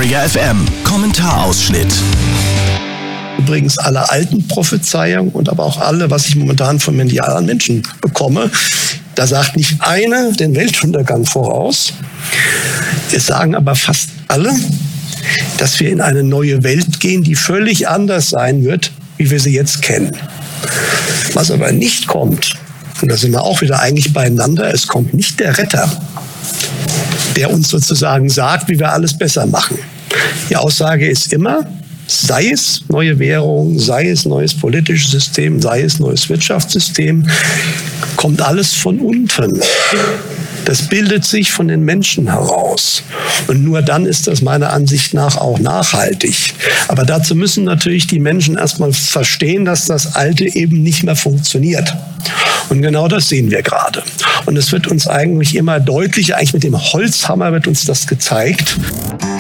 Träger FM. Kommentarausschnitt. Übrigens alle alten Prophezeiungen und aber auch alle, was ich momentan von medialen Menschen bekomme, da sagt nicht einer den Weltuntergang voraus. Es sagen aber fast alle, dass wir in eine neue Welt gehen, die völlig anders sein wird, wie wir sie jetzt kennen. Was aber nicht kommt, und da sind wir auch wieder eigentlich beieinander, es kommt nicht der Retter, der uns sozusagen sagt, wie wir alles besser machen. Die Aussage ist immer, sei es neue Währung, sei es neues politisches System, sei es neues Wirtschaftssystem, kommt alles von unten. Das bildet sich von den Menschen heraus. Und nur dann ist das meiner Ansicht nach auch nachhaltig. Aber dazu müssen natürlich die Menschen erstmal verstehen, dass das Alte eben nicht mehr funktioniert. Und genau das sehen wir gerade. Und es wird uns eigentlich immer deutlicher, eigentlich mit dem Holzhammer wird uns das gezeigt.